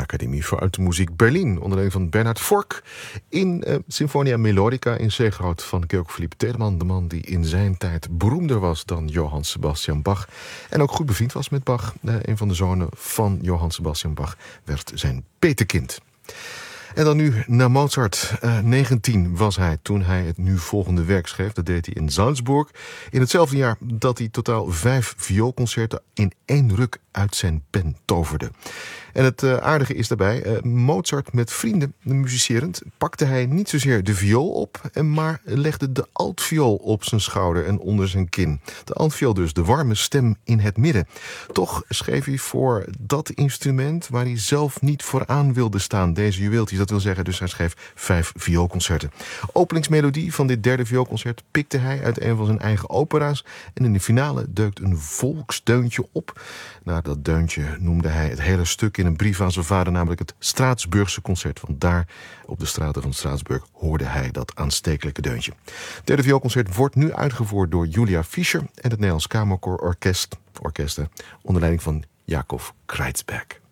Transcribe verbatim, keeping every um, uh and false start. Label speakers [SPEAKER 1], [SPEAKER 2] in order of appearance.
[SPEAKER 1] Academie voor Alte Muziek Berlin, onder leiding van Bernhard Forck, in uh, Sinfonia Melodica in C-groot van Georg Philipp Telemann, de man die in zijn tijd beroemder was dan Johann Sebastian Bach en ook goed bevriend was met Bach. Uh, een van de zonen van Johann Sebastian Bach werd zijn petekind. En dan nu naar Mozart. Uh, negentien was hij toen hij het nu volgende werk schreef. Dat deed hij in Salzburg. In hetzelfde jaar dat hij totaal vijf vioolconcerten in één ruk uit zijn pen toverde. En het uh, aardige is daarbij, uh, Mozart met vrienden, muzicerend, pakte hij niet zozeer de viool op, maar legde de altviool op zijn schouder en onder zijn kin. De altviool dus, de warme stem in het midden. Toch schreef hij voor dat instrument waar hij zelf niet vooraan wilde staan, deze juweeltjes. Dat wil zeggen, dus hij schreef vijf vioolconcerten. Openingsmelodie van dit derde vioolconcert pikte hij uit een van zijn eigen opera's. En in de finale deukt een volksdeuntje op. Nou, dat deuntje noemde hij het hele stuk in een brief aan zijn vader, namelijk het Straatsburgse concert. Want daar, op de straten van Straatsburg, hoorde hij dat aanstekelijke deuntje. Het derde vioolconcert wordt nu uitgevoerd door Julia Fischer en het Nederlands Kamerkoor Orkest, orkesten onder leiding van Jakob Kreitzberg.